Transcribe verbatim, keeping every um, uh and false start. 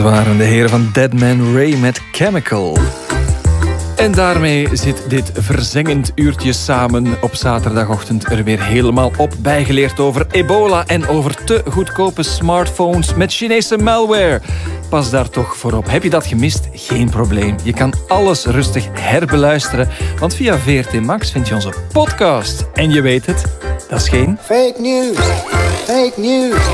waren de heren van Deadman Ray met Chemical. En daarmee zit dit verzengend uurtje samen op zaterdagochtend er weer helemaal op. Bijgeleerd over ebola en over te goedkope smartphones met Chinese malware. Pas daar toch voor op. Heb je dat gemist? Geen probleem. Je kan alles rustig herbeluisteren, want via V R T Max vind je onze podcast. En je weet het, dat is geen... Fake news! Fake news!